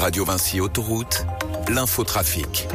Radio Vinci Autoroute, l'infotrafic.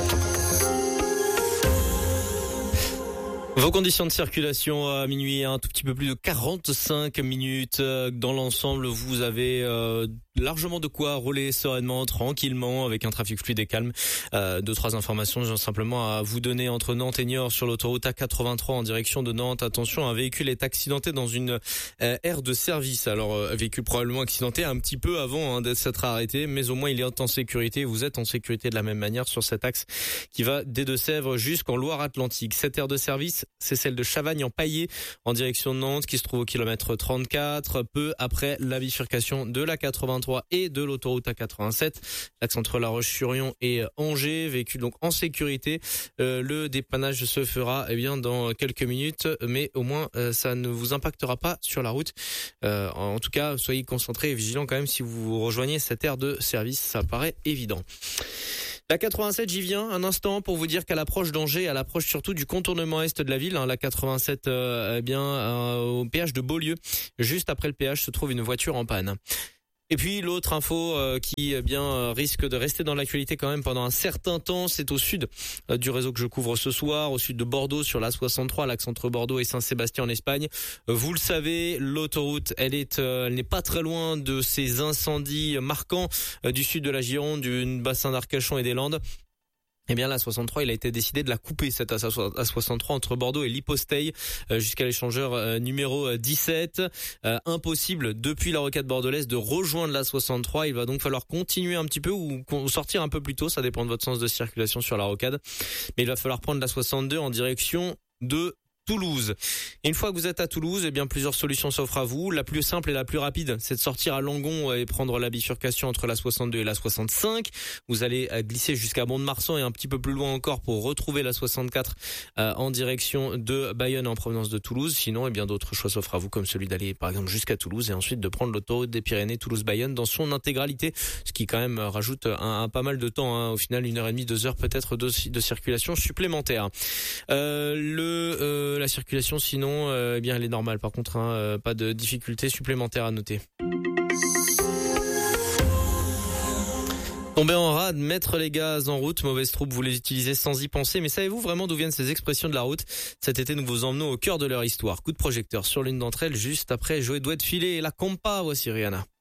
Vos conditions de circulation à minuit, un tout petit peu plus de 45 minutes. Dans l'ensemble, vous avez largement de quoi rouler sereinement, tranquillement, avec un trafic fluide et calme. Deux, trois informations j'ai simplement à vous donner entre Nantes et Niort sur l'autoroute A83 en direction de Nantes. Attention, un véhicule est accidenté dans une aire de service. Alors, véhicule probablement accidenté un petit peu avant de s'être arrêté, mais au moins il est en sécurité. Vous êtes en sécurité de la même manière sur cet axe qui va des Deux-Sèvres jusqu'en Loire-Atlantique. Cette aire de service, c'est celle de Chavagne-en-Paillé en direction de Nantes qui se trouve au kilomètre 34, peu après la bifurcation de la 83 et de l'autoroute A87. L'axe entre La Roche-sur-Yon et Angers, véhicule donc en sécurité. Le dépannage se fera dans quelques minutes, mais au moins ça ne vous impactera pas sur la route. En tout cas, soyez concentrés et vigilants quand même si vous rejoignez cette aire de service, ça paraît évident. La 87, j'y viens un instant pour vous dire qu'à l'approche d'Angers, à l'approche surtout du contournement est de la ville, la 87, au péage de Beaulieu, juste après le péage se trouve une voiture en panne. Et puis l'autre info qui risque de rester dans l'actualité quand même pendant un certain temps, c'est au sud du réseau que je couvre ce soir, au sud de Bordeaux sur l'A63, l'axe entre Bordeaux et Saint-Sébastien en Espagne. Vous le savez, l'autoroute, elle n'est pas très loin de ces incendies marquants du sud de la Gironde, du bassin d'Arcachon et des Landes. Eh bien, la 63, il a été décidé de la couper, cette A63 entre Bordeaux et Liposteil, jusqu'à l'échangeur numéro 17. Impossible, depuis la rocade bordelaise, de rejoindre la 63. Il va donc falloir continuer un petit peu ou sortir un peu plus tôt. Ça dépend de votre sens de circulation sur la rocade. Mais il va falloir prendre la 62 en direction de Toulouse. Et une fois que vous êtes à Toulouse, plusieurs solutions s'offrent à vous. La plus simple et la plus rapide, c'est de sortir à Langon et prendre la bifurcation entre la 62 et la 65. Vous allez glisser jusqu'à Mont-de-Marsan et un petit peu plus loin encore pour retrouver la 64 en direction de Bayonne en provenance de Toulouse. Sinon, d'autres choix s'offrent à vous, comme celui d'aller par exemple jusqu'à Toulouse et ensuite de prendre l'autoroute des Pyrénées Toulouse-Bayonne dans son intégralité, ce qui quand même rajoute un pas mal de temps. Au final, 1h30, 2 heures peut-être de circulation supplémentaire. La circulation sinon elle est normale par contre, pas de difficultés supplémentaires à noter. Tomber en rade, mettre les gaz en route, mauvaise troupe, vous les utilisez sans y penser, mais savez-vous vraiment d'où viennent ces expressions de la route? Cet été, nous vous emmenons au cœur de leur histoire. Coup de projecteur sur l'une d'entre elles, juste après Joey Doit de filer et la compa, voici Rihanna.